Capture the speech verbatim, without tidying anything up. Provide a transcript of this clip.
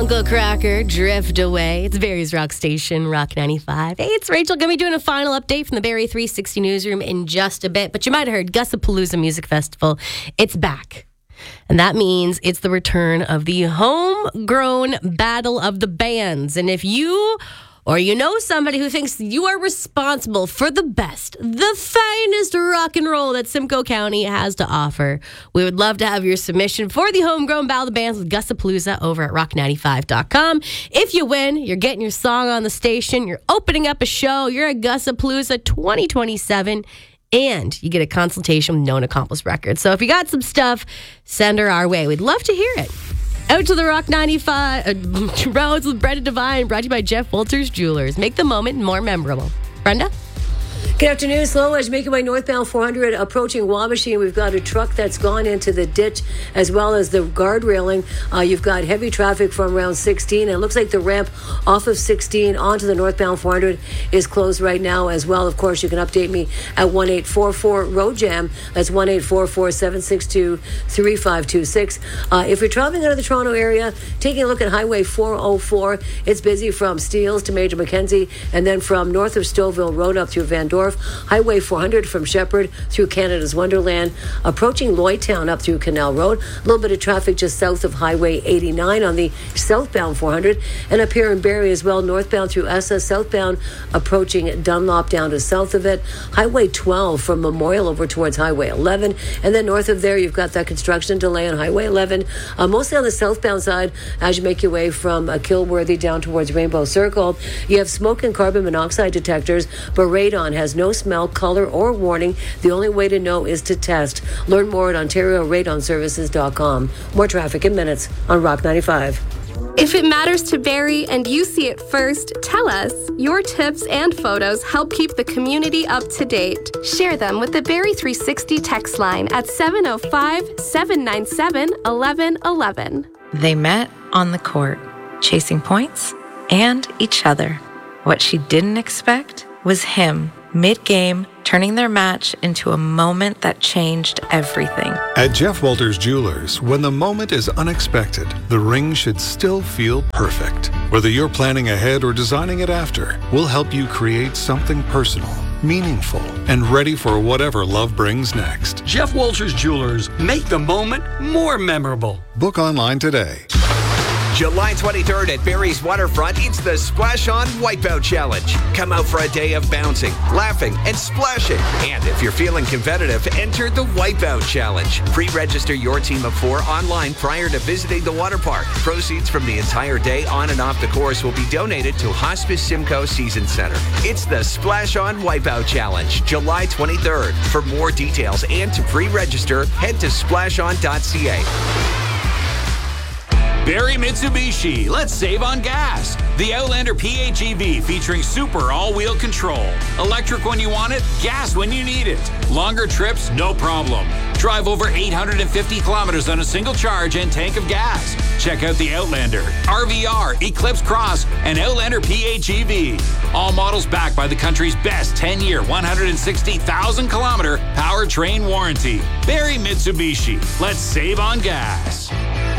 Uncle Cracker, Drift Away. It's Barrie's Rock Station, Rock ninety-five. Hey, it's Rachel. Going to be doing a final update from the Barrie three sixty newsroom in just a bit. But you might have heard Gussapalooza Music Festival. It's back. And that means it's the return of the homegrown Battle of the Bands. And if you or you know somebody who thinks you are responsible for the best, the finest rock and roll that Simcoe County has to offer, we would love to have your submission for the homegrown Battle of the Bands with Gussapalooza over at rock ninety-five dot com. If you win, you're getting your song on the station, you're opening up a show, you're at Gussapalooza twenty twenty-seven, and you get a consultation with Known Accomplice Records. So if you got some stuff, send her our way. We'd love to hear it. Out to the Rock ninety-five uh, Roads with Brenda Devine, brought to you by Jeff Walters Jewelers. Make the moment more memorable. Brenda? Good afternoon. Slow as making my northbound four hundred approaching Wabasha. We've got a truck that's gone into the ditch as well as the guard railing. Uh, you've got heavy traffic from around sixteen. And it looks like the ramp off of sixteen onto the northbound four hundred is closed right now as well. Of course, you can update me at one eight four four road jam. That's one eight four four, seven six two, three five two six. Uh, if you're traveling out of the Toronto area, taking a look at Highway four oh four, it's busy from Steeles to Major Mackenzie and then from north of Stouffville Road up through Van Dorp. Highway four hundred from Shepherd through Canada's Wonderland, approaching Lloydtown up through Canal Road. A little bit of traffic just south of Highway eighty-nine on the southbound four hundred, and up here in Barrie as well, northbound through Essa, southbound approaching Dunlop down to south of it. Highway twelve from Memorial over towards Highway eleven, and then north of there you've got that construction delay on Highway eleven, uh, mostly on the southbound side as you make your way from uh, Kilworthy down towards Rainbow Circle. You have smoke and carbon monoxide detectors, but radon has no smell, color, or warning. The only way to know is to test. Learn more at ontario radon services dot com. More traffic in minutes on Rock ninety-five. If it matters to Barrie and you see it first, tell us. Your tips and photos help keep the community up to date. Share them with the Barrie three sixty text line at seven oh five, seven nine seven, one one one one. They met on the court, chasing points and each other. What she didn't expect was him, mid-game, turning their match into a moment that changed everything. At Jeff Walters Jewelers, when the moment is unexpected, the ring should still feel perfect. Whether you're planning ahead or designing it after, we'll help you create something personal, meaningful, and ready for whatever love brings next. Jeff Walters Jewelers, make the moment more memorable. Book online today. July twenty-third at Barrie's Waterfront, it's the Splash On Wipeout Challenge. Come out for a day of bouncing, laughing, and splashing. And if you're feeling competitive, enter the Wipeout Challenge. Pre-register your team of four online prior to visiting the water park. Proceeds from the entire day on and off the course will be donated to Hospice Simcoe Season Center. It's the Splash On Wipeout Challenge, July twenty-third. For more details and to pre-register, head to splash on dot c a. Barrie Mitsubishi, let's save on gas. The Outlander P H E V featuring super all-wheel control. Electric when you want it, gas when you need it. Longer trips, no problem. Drive over eight hundred fifty kilometers on a single charge and tank of gas. Check out the Outlander, R V R, Eclipse Cross, and Outlander P H E V. All models backed by the country's best ten-year, one hundred sixty thousand kilometer powertrain warranty. Barrie Mitsubishi, let's save on gas.